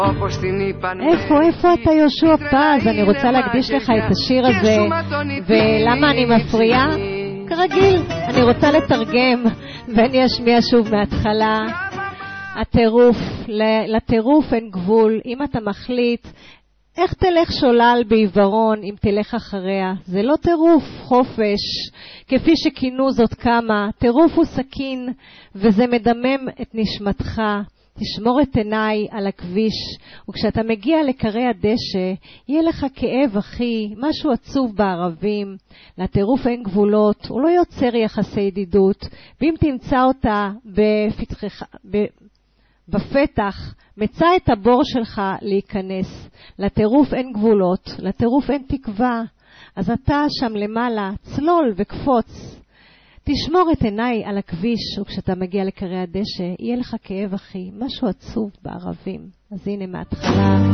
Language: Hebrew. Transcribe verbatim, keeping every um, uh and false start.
איפה, איפה אתה יהושע פז? אני רוצה להקדיש לך את השיר הזה. ולמה אני מפריעה? כרגיל, אני רוצה לתרגם, ואני אשמיע שוב מההתחלה. הטירוף, לטירוף אין גבול. אם אתה מחליט, איך תלך שולל בעיוורון אם תלך אחריה? זה לא טירוף, חופש, כפי שכינו זאת כמה. טירוף הוא סכין, וזה מדמם את נשמתך. תשמור את עיניי על הכביש, וכשאתה מגיע לקרי הדשא, יהיה לך כאב, אחי, משהו עצוב בערבים. לטירוף אין גבולות, הוא לא יוצר יחסי ידידות, ואם תמצא אותה בפתחך, בפתח, מצא את הבור שלך להיכנס. לטירוף אין גבולות, לטירוף אין תקווה. אז אתה שם למעלה, צלול וקפוץ. תשמור את עיניי על הכביש, וכשאתה מגיע לקרי הדשא, יהיה לך כאב, אחי, משהו עצוב בערבים. אז הנה מההתחלה.